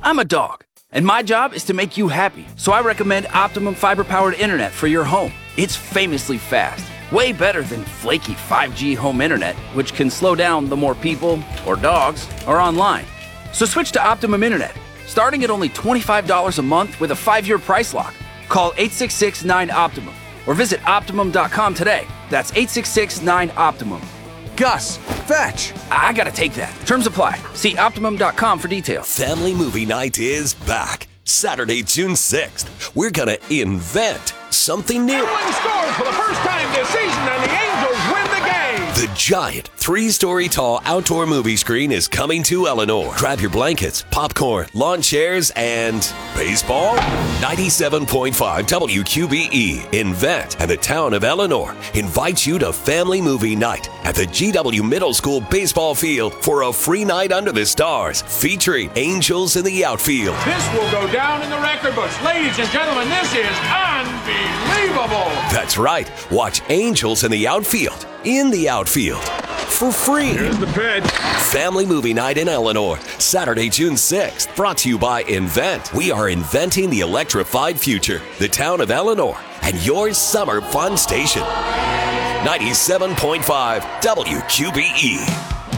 I'm a dog, and my job is to make you happy. So I recommend Optimum fiber-powered internet for your home. It's famously fast, way better than flaky 5G home internet, which can slow down the more people or dogs are online. So switch to Optimum Internet, starting at only $25 a month with a 5-year price lock. Call 866-9-OPTIMUM or visit Optimum.com today. That's 866-9-OPTIMUM. Gus, fetch! I gotta take that. Terms apply. See Optimum.com for details. Family Movie Night is back. Saturday, June 6th. We're gonna invent something new. Everyone scores for the first time this season, and the Angels win the game. The giant 3-story tall outdoor movie screen is coming to Eleanor. Grab your blankets, popcorn, lawn chairs, and baseball? 97.5 WQBE, Invent, and the town of Eleanor invite you to Family Movie Night at the GW Middle School baseball field for a free night under the stars featuring Angels in the Outfield. This will go down in the record books. Ladies and gentlemen, this is unbelievable. That's right. Watch Angels in the Outfield for free. Here's the pitch. Family Movie Night in Eleanor, Saturday, June 6th. Brought to you by Invent. We are inventing the electrified future. The town of Eleanor and your summer fun station. 97.5 WQBE.